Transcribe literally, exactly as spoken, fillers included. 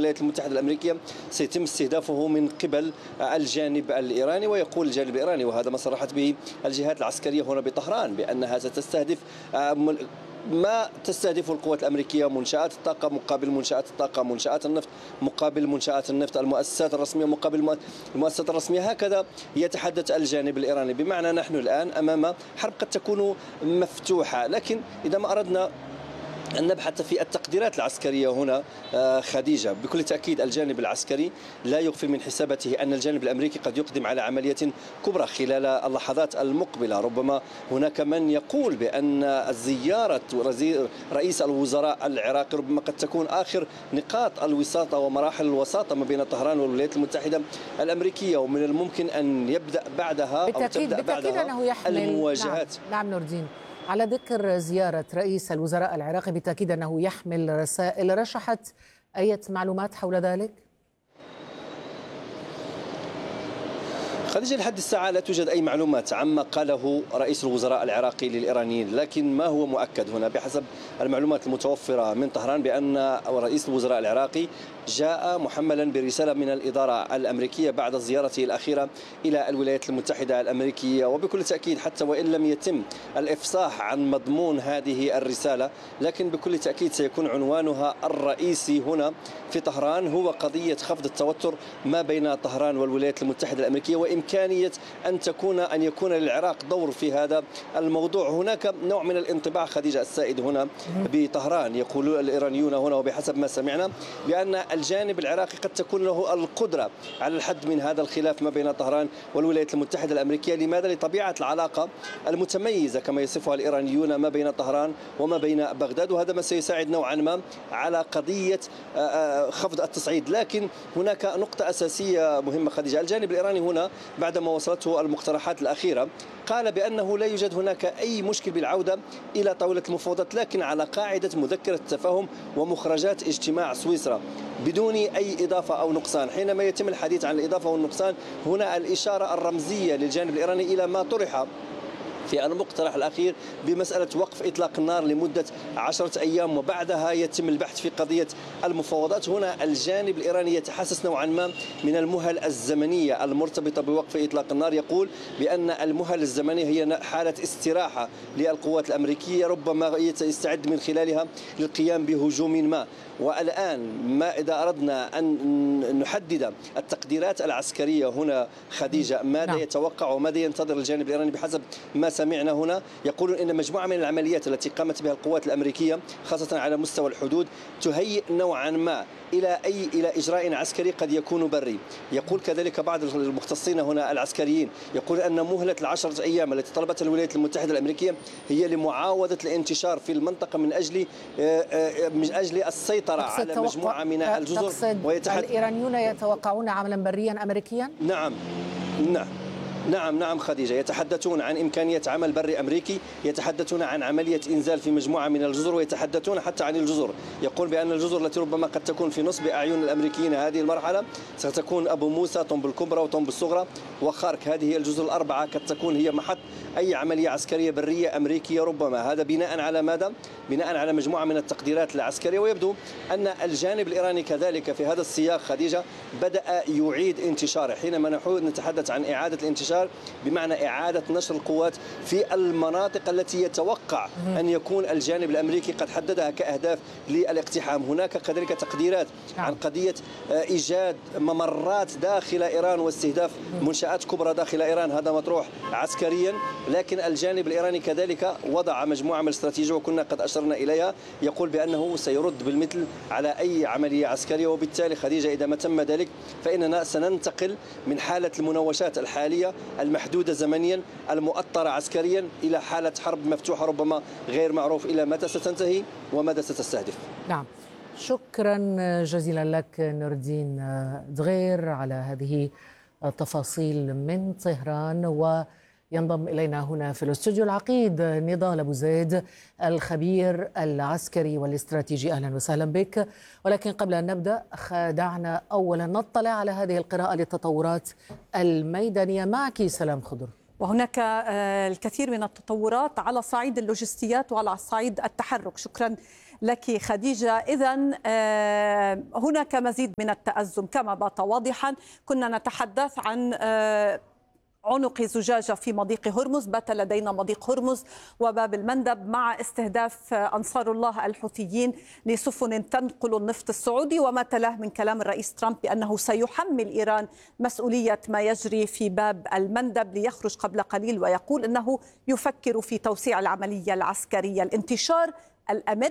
الولايات المتحدة الأمريكية سيتم استهدافه من قبل الجانب الإيراني. ويقول الجانب الإيراني، وهذا ما صرحت به الجهات العسكرية هنا بطهران، بأنها ستستهدف ما تستهدفه القوات الأمريكية: منشآت الطاقة مقابل منشآت الطاقة، منشآت النفط مقابل منشآت النفط، المؤسسات الرسمية مقابل المؤسسات الرسمية. هكذا يتحدث الجانب الإيراني، بمعنى نحن الآن أمام حرب قد تكون مفتوحة. لكن إذا ما أردنا أن نبحث في التقديرات العسكرية هنا خديجة، بكل تأكيد الجانب العسكري لا يغفل من حساباته أن الجانب الأمريكي قد يقدم على عملية كبرى خلال اللحظات المقبلة. ربما هناك من يقول بأن زيارة رئيس الوزراء العراقي ربما قد تكون آخر نقاط الوساطة ومراحل الوساطة ما بين طهران والولايات المتحدة الأمريكية، ومن الممكن أن يبدأ بعدها أو بالتأكيد تبدأ بالتأكيد بعدها أنه يحمل المواجهات. نعم, نعم نور الدين، على ذكر زيارة رئيس الوزراء العراقي، بالتأكيد أنه يحمل رسائل. رشحت أي معلومات حول ذلك؟ خديجة، لحد الساعة لا توجد أي معلومات عما قاله رئيس الوزراء العراقي للإيرانيين، لكن ما هو مؤكد هنا بحسب المعلومات المتوفرة من طهران بأن رئيس الوزراء العراقي جاء محملا برسالة من الإدارة الأمريكية بعد زيارته الأخيرة إلى الولايات المتحدة الأمريكية. وبكل تأكيد حتى وإن لم يتم الإفصاح عن مضمون هذه الرسالة، لكن بكل تأكيد سيكون عنوانها الرئيسي هنا في طهران هو قضية خفض التوتر ما بين طهران والولايات المتحدة الأمريكية، وإمكانية أن تكون أن يكون للعراق دور في هذا الموضوع. هناك نوع من الانطباع خديجة السائد هنا بطهران، يقول الإيرانيون هنا وبحسب ما سمعنا بأن الجانب العراقي قد تكون له القدرة على الحد من هذا الخلاف ما بين طهران والولايات المتحدة الأمريكية. لماذا؟ لطبيعة العلاقة المتميزة كما يصفها الإيرانيون ما بين طهران وما بين بغداد، وهذا ما سيساعد نوعا ما على قضية خفض التصعيد. لكن هناك نقطة أساسية مهمة خديجة، الجانب الإيراني هنا بعدما وصلته المقترحات الأخيرة قال بأنه لا يوجد هناك أي مشكل بالعودة إلى طاولة المفاوضات، لكن على قاعدة مذكرة التفاهم ومخرجات اجتماع سويسرا بدون أي إضافة أو نقصان. حينما يتم الحديث عن الإضافة والنقصان هنا الإشارة الرمزية للجانب الإيراني إلى ما طرح في المقترح الأخير بمسألة وقف إطلاق النار لمدة عشرة أيام وبعدها يتم البحث في قضية المفاوضات. هنا الجانب الإيراني يتحسس نوعا ما من المهل الزمنية المرتبطة بوقف إطلاق النار، يقول بأن المهل الزمنية هي حالة استراحة للقوات الأمريكية ربما يستعد من خلالها للقيام بهجوم ما. والآن ما إذا أردنا أن نحدد التقديرات العسكرية هنا خديجة، ماذا نعم. يتوقع وماذا ينتظر الجانب الإيراني؟ بحسب ما سمعنا هنا يقولون إن مجموعة من العمليات التي قامت بها القوات الأمريكية خاصة على مستوى الحدود تهيئ نوعا ما إلى أي إلى إجراء عسكري قد يكون بري. يقول كذلك بعض المختصين هنا العسكريين يقول أن مهلة العشرة أيام التي طلبتها الولايات المتحدة الأمريكية هي لمعاودة الانتشار في المنطقة من أجل من أجل السيطرة على مجموعة من الجزر. ويتحدث الإيرانيون يتوقعون عملا بريا أمريكيا؟ نعم نعم نعم نعم خديجة، يتحدثون عن إمكانية عمل بري أمريكي، يتحدثون عن عملية إنزال في مجموعة من الجزر، ويتحدثون حتى عن الجزر. يقول بأن الجزر التي ربما قد تكون في نصب أعين الأمريكيين هذه المرحلة ستكون أبو موسى، طنب الكبرى وطنب الصغرى وخارك. هذه الجزر الأربعة قد تكون هي محط أي عملية عسكرية برية أمريكية ربما. هذا بناء على ماذا؟ بناء على مجموعة من التقديرات العسكرية. ويبدو أن الجانب الإيراني كذلك في هذا السياق خديجة بدأ يعيد انتشاره. حينما نتحدث عن إعادة الانتشار بمعنى إعادة نشر القوات في المناطق التي يتوقع أن يكون الجانب الأمريكي قد حددها كأهداف للاقتحام. هناك كذلك تقديرات عن قضية إيجاد ممرات داخل إيران واستهداف منشآت كبرى داخل إيران، هذا مطروح عسكريا. لكن الجانب الإيراني كذلك وضع مجموعة من الاستراتيجية وكنا قد أشرنا إليها، يقول بأنه سيرد بالمثل على أي عملية عسكرية. وبالتالي خديجة إذا ما تم ذلك فإننا سننتقل من حالة المناوشات الحالية المحدودة زمنيا المؤطرة عسكريا إلى حالة حرب مفتوحة ربما غير معروف إلى متى ستنتهي وماذا ستستهدف. نعم، شكرا جزيلا لك نور الدين دغير على هذه التفاصيل من طهران. وينضم إلينا هنا في الاستوديو العقيد نضال أبو زيد الخبير العسكري والاستراتيجي. أهلا وسهلا بك. ولكن قبل أن نبدأ دعنا أولا نطلع على هذه القراءة للتطورات الميدانية. معك سلام خضر. وهناك الكثير من التطورات على صعيد اللوجستيات وعلى صعيد التحرك. شكرا لك خديجة. إذن هناك مزيد من التأزم كما بات واضحا. كنا نتحدث عن عنق زجاجة في مضيق هرمز، بات لدينا مضيق هرمز وباب المندب مع استهداف أنصار الله الحوثيين لسفن تنقل النفط السعودي، وما تلاه من كلام الرئيس ترامب بأنه سيحمل إيران مسؤولية ما يجري في باب المندب، ليخرج قبل قليل ويقول أنه يفكر في توسيع العملية العسكرية. الانتشار الأمريكي